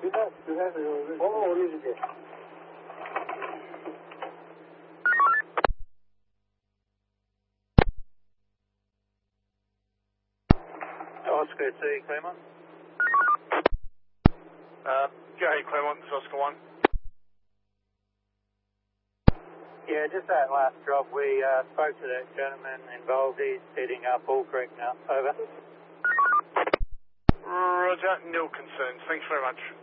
올려줄게. Oscar 2, Claremont. Go ahead, Claremont, this is Oscar 1. Yeah, just that last drop. We spoke to that gentleman involved. He's heading up Bull Creek now. Over. Roger, nil concerns. Thanks very much.